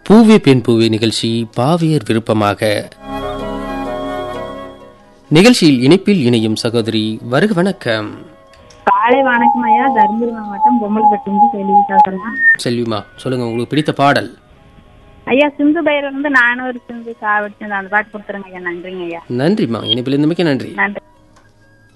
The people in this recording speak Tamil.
பூவே பெண் பூவே நிகழ்ச்சி பாவியர் விருப்பமாக. நிகழ்ச்சியில் இணைப்பில் இணையும் சகோதரி வருக. வணக்கம். காலை வணக்கம் ஐயா. தருமபுரி மாவட்டம் பொம்மல்பட்டு செல்வி. செல்விமா, சொல்லுங்க, உங்களுக்கு பிடித்த பாடல். ஐயா சிந்து பைரவ நானும் ஒரு சிந்து சாவடிச்சு அந்த பாட்டு கொடுத்துருங்க ஐயா. நன்றிங்க ஐயா. நன்றிம்மா, இணைப்பில் இருந்தமைக்கு நன்றி. நன்றி.